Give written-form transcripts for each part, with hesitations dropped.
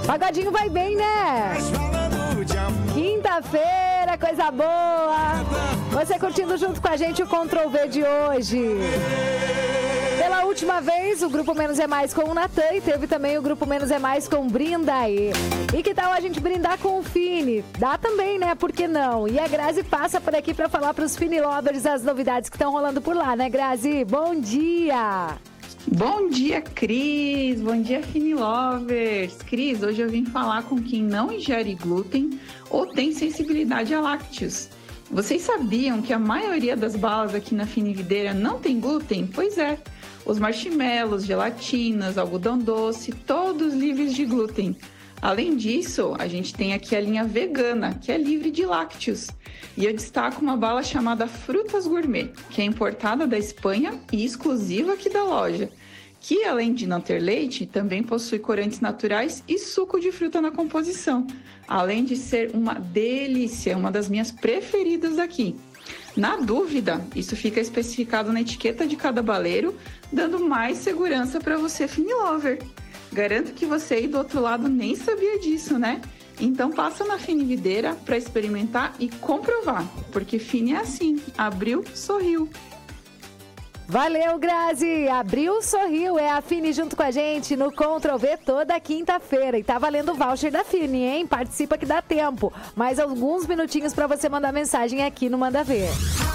Pagodinho vai bem, né? Quinta-feira, coisa boa. Você curtindo junto com a gente o Ctrl V de hoje. Pela última vez, o Grupo Menos é Mais com o Natan e teve também o Grupo Menos é Mais com Brindaí. E que tal a gente brindar com o Fini? Dá também, né? Por que não? E a Grazi passa por aqui para falar para os Fini Lovers as novidades que estão rolando por lá, né, Grazi? Bom dia! Bom dia, Cris! Bom dia, Fini Lovers! Cris, hoje eu vim falar com quem não ingere glúten ou tem sensibilidade a lácteos. Vocês sabiam que a maioria das balas aqui na Fini Videira não tem glúten? Pois é, os marshmallows, gelatinas, algodão doce, todos livres de glúten. Além disso, a gente tem aqui a linha vegana, que é livre de lácteos. E eu destaco uma bala chamada Frutas Gourmet, que é importada da Espanha e exclusiva aqui da loja, que além de não ter leite, também possui corantes naturais e suco de fruta na composição, além de ser uma delícia, uma das minhas preferidas daqui. Na dúvida, isso fica especificado na etiqueta de cada baleiro, dando mais segurança para você, Fini Lover. Garanto que você aí do outro lado nem sabia disso, né? Então passa na Fini Videira para experimentar e comprovar, porque Fini é assim, abriu, sorriu. Valeu, Grazi! Abriu, sorriu, é a Fini junto com a gente no Ctrl V toda quinta-feira. E tá valendo o voucher da Fini, hein? Participa que dá tempo. Mais alguns minutinhos para você mandar mensagem aqui no Manda Ver.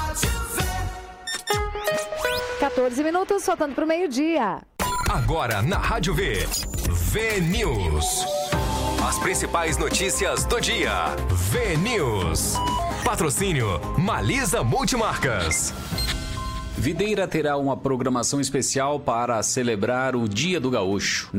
14 minutos, faltando pro meio-dia. Agora na Rádio V, V-News. As principais notícias do dia. V-News. Patrocínio Malisa Multimarcas. Videira terá uma programação especial para celebrar o Dia do Gaúcho.